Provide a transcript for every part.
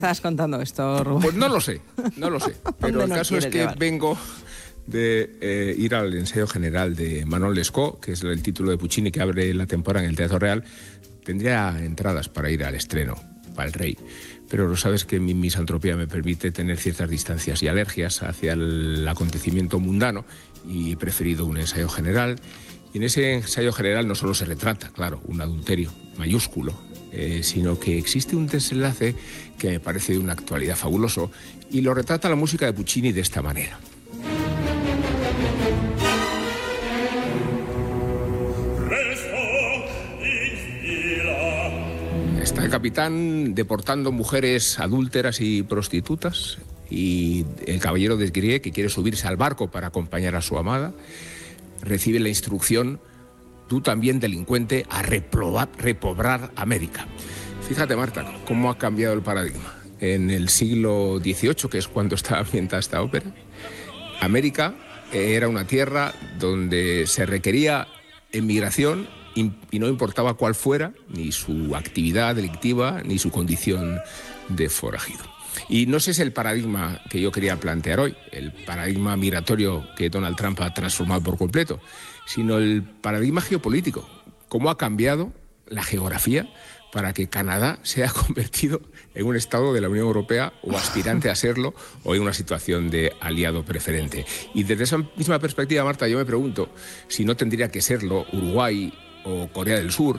¿Estás contando esto, Rubén? Pues no lo sé. Pero el caso es que vengo de ir al ensayo general de Manon Lescaut, que es el título de Puccini que abre la temporada en el Teatro Real. Tendría entradas para ir al estreno, para el Rey, pero lo sabes que mi misantropía me permite tener ciertas distancias y alergias hacia el acontecimiento mundano y he preferido un ensayo general. Y en ese ensayo general no solo se retrata, claro, un adulterio mayúsculo, sino que existe un desenlace que me parece de una actualidad fabuloso y lo retrata la música de Puccini de esta manera. Está el capitán deportando mujeres adúlteras y prostitutas y el caballero de Grie, que quiere subirse al barco para acompañar a su amada, recibe la instrucción: tú también, delincuente, a repoblar América. Fíjate, Marta, cómo ha cambiado el paradigma. En el siglo XVIII, que es cuando estaba ambientada esta ópera, América era una tierra donde se requería emigración y no importaba cuál fuera, ni su actividad delictiva, ni su condición de forajido. Y no ese es el paradigma que yo quería plantear hoy, el paradigma migratorio que Donald Trump ha transformado por completo, sino el paradigma geopolítico. ¿Cómo ha cambiado la geografía para que Canadá se haya convertido en un estado de la Unión Europea o aspirante a serlo o en una situación de aliado preferente? Y desde esa misma perspectiva, Marta, yo me pregunto si no tendría que serlo Uruguay o Corea del Sur,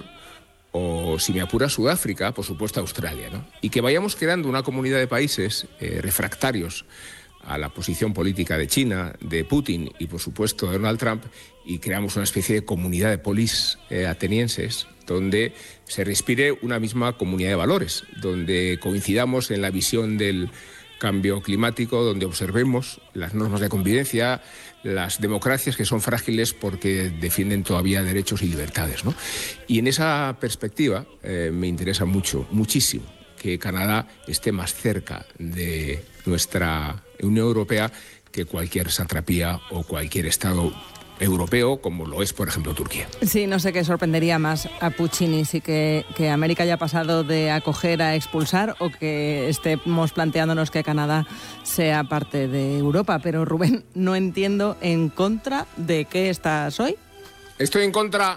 o si me apura Sudáfrica, por supuesto Australia, ¿no? Y que vayamos creando una comunidad de países refractarios a la posición política de China, de Putin y por supuesto de Donald Trump, y creamos una especie de comunidad de polis atenienses donde se respire una misma comunidad de valores, donde coincidamos en la visión del cambio climático, donde observemos las normas de convivencia, las democracias que son frágiles porque defienden todavía derechos y libertades, ¿no? Y en esa perspectiva me interesa muchísimo que Canadá esté más cerca de nuestra Unión Europea que cualquier satrapía o cualquier estado europeo, como lo es, por ejemplo, Turquía. Sí, no sé qué sorprendería más a Puccini, si que América haya pasado de acoger a expulsar o que estemos planteándonos que Canadá sea parte de Europa. Pero, Rubén, no entiendo en contra de qué estás hoy. Estoy en contra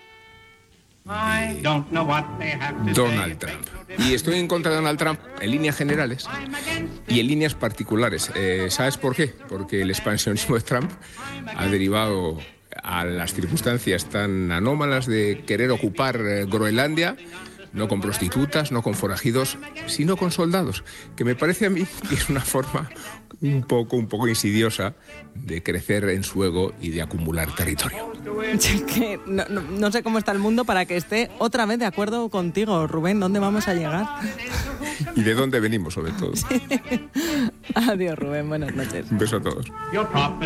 de Donald Trump. Y estoy en contra de Donald Trump en líneas generales y en líneas particulares. ¿Sabes por qué? Porque el expansionismo de Trump ha derivado a las circunstancias tan anómalas de querer ocupar Groenlandia, no con prostitutas, no con forajidos, sino con soldados, que me parece a mí que es una forma un poco insidiosa de crecer en su ego y de acumular territorio. Que no sé cómo está el mundo para que esté otra vez de acuerdo contigo, Rubén. ¿Dónde vamos a llegar? ¿Y de dónde venimos, sobre todo? Sí. Adiós, Rubén. Buenas noches. Un beso a todos.